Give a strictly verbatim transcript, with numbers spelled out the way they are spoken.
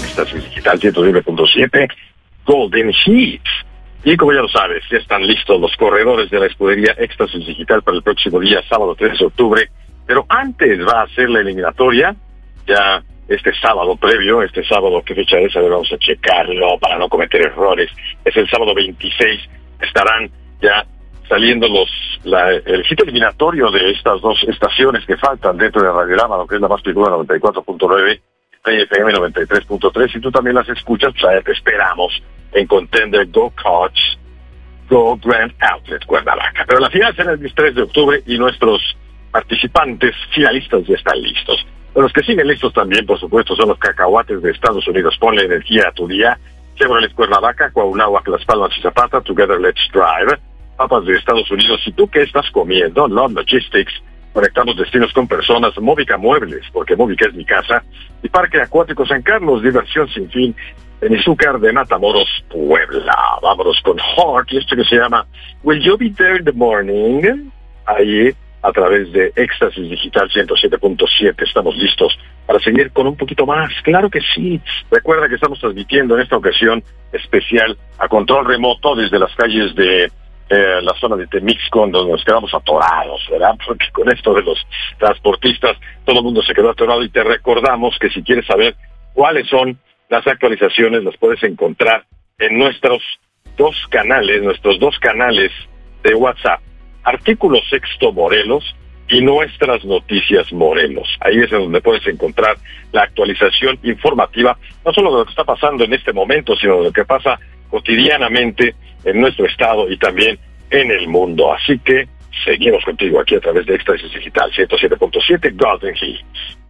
Éxtasis Digital ciento nueve punto siete, Golden Heat. Y como ya lo sabes, ya están listos los corredores de la escudería Éxtasis Digital para el próximo día, sábado tres de octubre. Pero antes va a ser la eliminatoria, ya este sábado previo, este sábado, ¿qué fecha es? A ver, vamos a checarlo para no cometer errores. Es el sábado veintiséis, estarán ya saliendo los la, el hit eliminatorio de estas dos estaciones que faltan dentro de Radiorama, lo que es la más figura noventa y cuatro punto nueve, F M noventa y tres punto tres. Si tú también las escuchas, pues allá te esperamos en Contender Go Coach, Go Grand Outlet Cuernavaca. Pero la final será el tres de octubre y nuestros participantes finalistas ya están listos. Los que siguen listos también, por supuesto, son los cacahuates de Estados Unidos. Ponle energía a tu día. Chevrolet Cuernavaca, Cuauhnáhuac, Las Palmas y Zapata, Together Let's Drive. Papas de Estados Unidos. ¿Y tú qué estás comiendo? Love Logistics. Conectamos destinos con personas. Móvica Muebles, porque Móvica es mi casa. Y Parque Acuático San Carlos, diversión sin fin. En Izúcar de Matamoros, Puebla. Vámonos con Heart y esto que se llama Will You Be There in the Morning. Ahí, a través de Éxtasis Digital ciento siete punto siete. Estamos listos para seguir con un poquito más. Claro que sí. Recuerda que estamos transmitiendo en esta ocasión especial a control remoto desde las calles de eh, la zona de Temixco, donde nos quedamos atorados, ¿verdad? Porque con esto de los transportistas, todo el mundo se quedó atorado. Y te recordamos que si quieres saber cuáles son las actualizaciones, las puedes encontrar en nuestros dos canales, nuestros dos canales de WhatsApp. Artículo Sexto Morelos y Nuestras Noticias Morelos. Ahí es en donde puedes encontrar la actualización informativa, no solo de lo que está pasando en este momento, sino de lo que pasa cotidianamente en nuestro estado y también en el mundo. Así que seguimos contigo aquí a través de Éxtasis Digital ciento siete punto siete Golden Hits.